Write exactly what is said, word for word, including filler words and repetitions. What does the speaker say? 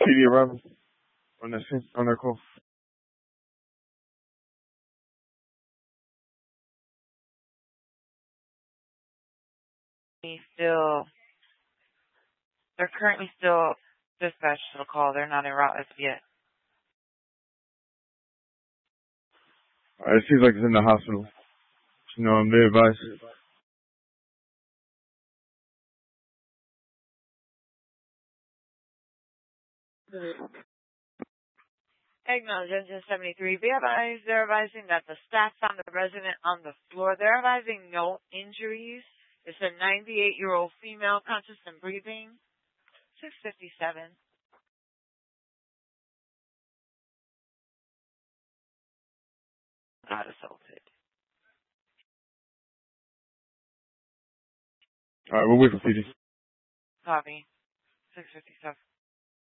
P D arrival on that scene, on that call. Still, they're currently still dispatched to the call. They're not en route as of yet. Uh, it seems like it's in the hospital. You know, they advise. Acknowledge Engine seventy-three. Be advised, they're advising that the staff found the resident on the floor. They're advising no injuries. It's a ninety-eight-year-old female, conscious and breathing. six fifty-seven. Not assaulted. All right, we'll wait for P D. Copy. six fifty-seven.